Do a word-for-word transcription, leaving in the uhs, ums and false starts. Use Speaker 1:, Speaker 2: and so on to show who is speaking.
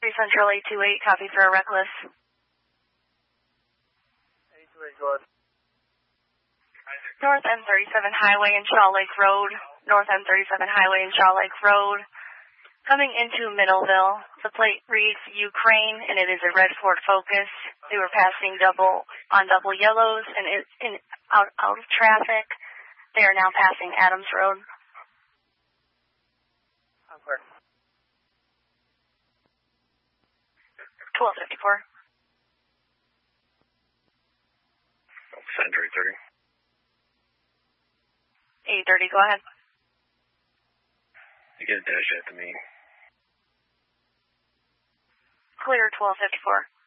Speaker 1: three Central eight two eight, copy for a reckless.
Speaker 2: eight two eight, go ahead.
Speaker 1: North M thirty-seven Highway and Shaw Lake Road. North M thirty-seven Highway and Shaw Lake Road. Coming into Middleville. The plate reads Ukraine, and it is a red Ford Focus. They were passing double on double yellows and it's in out out of traffic. They are now passing Adams Road.
Speaker 2: I'm clear.
Speaker 1: twelve fifty-four.
Speaker 3: Center eight thirty.
Speaker 1: eight thirty, go ahead.
Speaker 3: You get a dash after me.
Speaker 1: Clear twelve fifty-four.